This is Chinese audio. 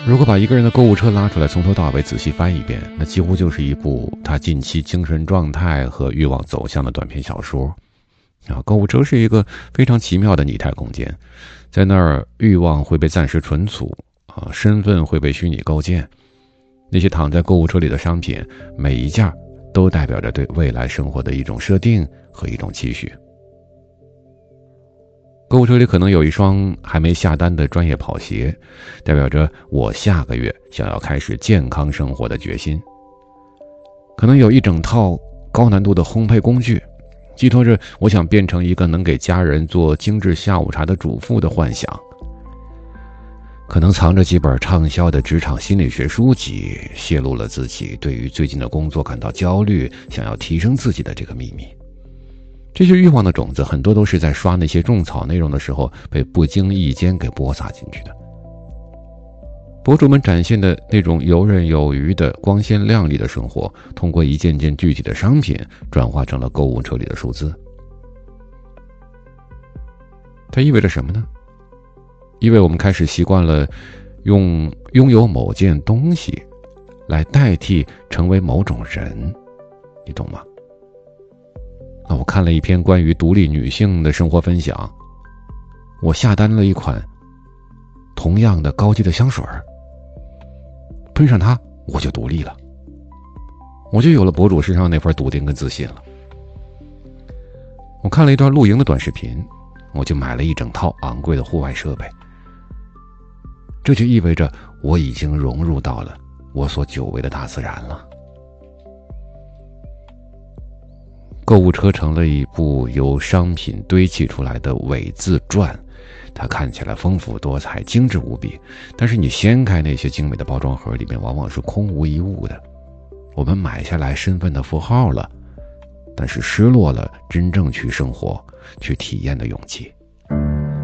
如果把一个人的购物车拉出来，从头到尾仔细翻一遍，那几乎就是一部他近期精神状态和欲望走向的短篇小说。购物车是一个非常奇妙的拟态空间，在那儿欲望会被暂时存储，身份会被虚拟构建。那些躺在购物车里的商品，每一件都代表着对未来生活的一种设定和一种期许。购物车里可能有一双还没下单的专业跑鞋，代表着我下个月想要开始健康生活的决心。可能有一整套高难度的烘焙工具，寄托着我想变成一个能给家人做精致下午茶的主妇的幻想。可能藏着几本畅销的职场心理学书籍，泄露了自己对于最近的工作感到焦虑，想要提升自己的这个秘密。这些欲望的种子很多都是在刷那些种草内容的时候被不经意间给播撒进去的。博主们展现的那种游刃有余的光鲜亮丽的生活，通过一件件具体的商品转化成了购物车里的数字。它意味着什么呢？意味我们开始习惯了拥有某件东西来代替成为某种人，你懂吗？我看了一篇关于独立女性的生活分享，我下单了一款同样的高级的香水，喷上它我就独立了，我就有了博主身上那份笃定跟自信了。我看了一段露营的短视频，我就买了一整套昂贵的户外设备，这就意味着我已经融入到了我所久违的大自然了。购物车成了一部由商品堆砌出来的伪自传，它看起来丰富多彩，精致无比，但是你掀开那些精美的包装盒，里面往往是空无一物的。我们买下来身份的符号了，但是失落了真正去生活去体验的勇气。